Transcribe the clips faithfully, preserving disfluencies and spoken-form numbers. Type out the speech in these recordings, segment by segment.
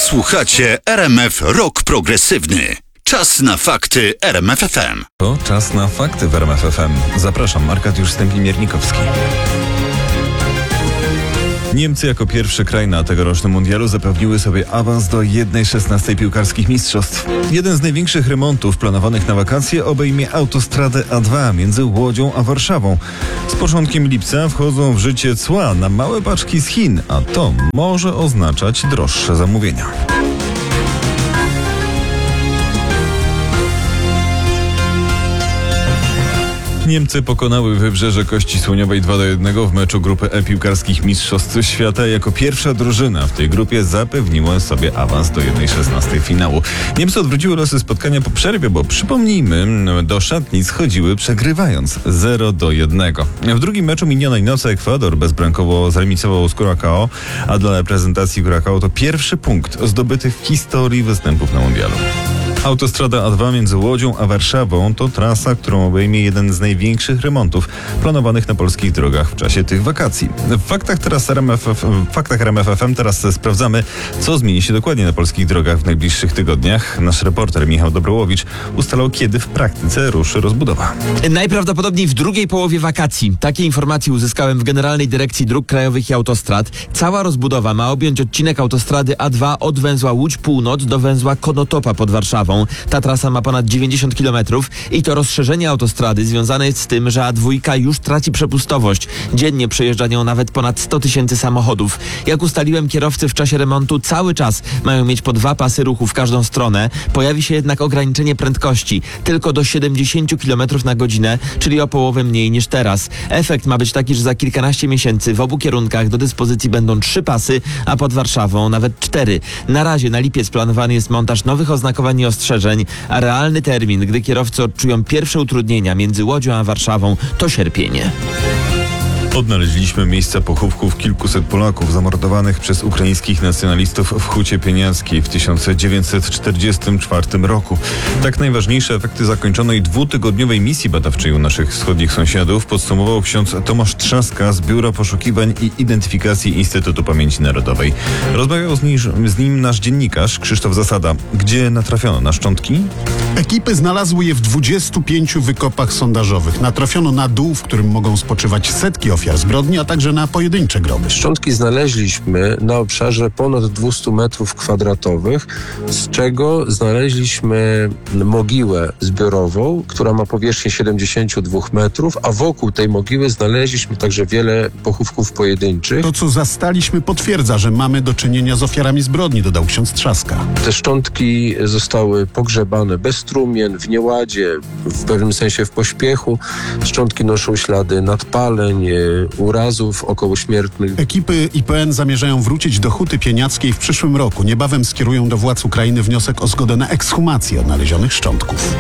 Słuchacie R M F Rock Progresywny. Czas na fakty R M F F M. To czas na fakty w R M F F M. Zapraszam, Arkadiusz Stępień-Miernikowski. Niemcy jako pierwszy kraj na tegorocznym mundialu zapewniły sobie awans do jednej szesnastej piłkarskich mistrzostw. Jeden z największych remontów planowanych na wakacje obejmie autostradę A dwa między Łodzią a Warszawą. Z początkiem lipca wchodzą w życie cła na małe paczki z Chin, a to może oznaczać droższe zamówienia. Niemcy pokonały Wybrzeże Kości Słoniowej dwa do jednego w meczu grupy E piłkarskich Mistrzostw Świata. Jako pierwsza drużyna w tej grupie zapewniła sobie awans do jednej szesnastej finału. Niemcy odwróciły losy spotkania po przerwie, bo przypomnijmy, do szatni schodziły przegrywając zero do jednego. W drugim meczu minionej nocy Ekwador bezbramkowo zremisował z Curacao, a dla reprezentacji Curacao to pierwszy punkt zdobyty w historii występów na mundialu. Autostrada A dwa między Łodzią a Warszawą to trasa, którą obejmie jeden z największych remontów planowanych na polskich drogach w czasie tych wakacji. W faktach teraz R M F F, w faktach R M F F M teraz sprawdzamy, co zmieni się dokładnie na polskich drogach w najbliższych tygodniach. Nasz reporter Michał Dobrołowicz ustalał, kiedy w praktyce ruszy rozbudowa. Najprawdopodobniej w drugiej połowie wakacji. Takie informacje uzyskałem w Generalnej Dyrekcji Dróg Krajowych i Autostrad. Cała rozbudowa ma objąć odcinek autostrady A dwa od węzła Łódź Północ do węzła Konotopa pod Warszawą. Ta trasa ma ponad dziewięćdziesiąt kilometrów i to rozszerzenie autostrady związane jest z tym, że A dwa już traci przepustowość. Dziennie przejeżdża nią nawet ponad sto tysięcy samochodów. Jak ustaliłem, kierowcy w czasie remontu cały czas mają mieć po dwa pasy ruchu w każdą stronę. Pojawi się jednak ograniczenie prędkości tylko do siedemdziesiąt kilometrów na godzinę, czyli o połowę mniej niż teraz. Efekt ma być taki, że za kilkanaście miesięcy w obu kierunkach do dyspozycji będą trzy pasy, a pod Warszawą nawet cztery. Na razie na lipiec planowany jest montaż nowych oznakowań i ostrzeżeń, a realny termin, gdy kierowcy odczują pierwsze utrudnienia między Łodzią a Warszawą, to sierpienie. Odnaleźliśmy miejsca pochówków kilkuset Polaków zamordowanych przez ukraińskich nacjonalistów w Hucie Pieniackiej w tysiąc dziewięćset czterdziestym czwartym roku. Tak najważniejsze efekty zakończonej dwutygodniowej misji badawczej u naszych wschodnich sąsiadów podsumował ksiądz Tomasz Trzaska z Biura Poszukiwań i Identyfikacji Instytutu Pamięci Narodowej. Rozmawiał z nim, z nim nasz dziennikarz Krzysztof Zasada. Gdzie natrafiono na szczątki? Ekipy znalazły je w dwudziestu pięciu wykopach sondażowych. Natrafiono na dół, w którym mogą spoczywać setki ofiar zbrodni, a także na pojedyncze groby. Szczątki znaleźliśmy na obszarze ponad dwieście metrów kwadratowych, z czego znaleźliśmy mogiłę zbiorową, która ma powierzchnię siedemdziesiąt dwa metrów, a wokół tej mogiły znaleźliśmy także wiele pochówków pojedynczych. To, co zastaliśmy, potwierdza, że mamy do czynienia z ofiarami zbrodni, dodał ksiądz Trzaska. Te szczątki zostały pogrzebane bez trumien, w nieładzie, w pewnym sensie w pośpiechu. Szczątki noszą ślady nadpaleń, urazów okołośmiertnych. Ekipy I P N zamierzają wrócić do Huty Pieniackiej w przyszłym roku. Niebawem skierują do władz Ukrainy wniosek o zgodę na ekshumację odnalezionych szczątków.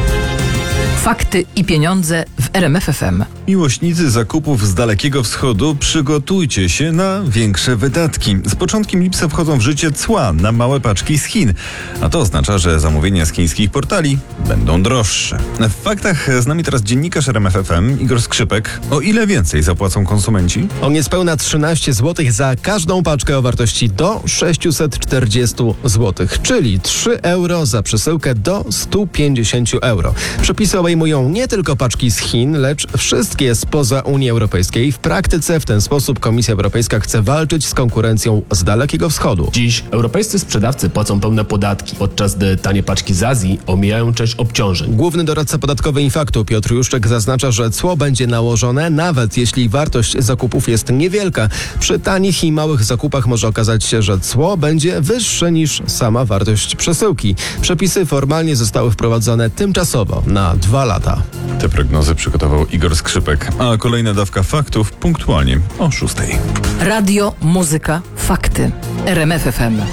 Fakty i pieniądze w R M F F M. Miłośnicy zakupów z Dalekiego Wschodu, przygotujcie się na większe wydatki. Z początkiem lipca wchodzą w życie cła na małe paczki z Chin, a to oznacza, że zamówienia z chińskich portali będą droższe. W faktach z nami teraz dziennikarz R M F F M Igor Skrzypek. O ile więcej zapłacą konsumenci? O niespełna trzynaście złotych za każdą paczkę o wartości do sześćset czterdzieści złotych, czyli trzy euro za przesyłkę do stu pięćdziesięciu euro. Przepisy obejmują nie tylko paczki z Chin, lecz wszystkie spoza Unii Europejskiej. W praktyce w ten sposób Komisja Europejska chce walczyć z konkurencją z Dalekiego Wschodu. Dziś europejscy sprzedawcy płacą pełne podatki, podczas gdy tanie paczki z Azji omijają część obciążeń. Główny doradca podatkowy Infaktu Piotr Juszczek zaznacza, że cło będzie nałożone, nawet jeśli wartość zakupów jest niewielka. Przy tanich i małych zakupach może okazać się, że cło będzie wyższe niż sama wartość przesyłki. Przepisy formalnie zostały wprowadzone tymczasowo na dwa lata. Te prognozy przygotował Igor Skrzypek, a kolejna dawka faktów punktualnie o szóstej. Radio, muzyka, fakty. R M F F M.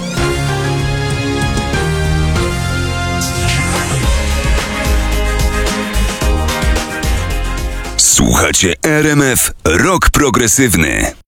Słuchacie R M F Rock Progresywny.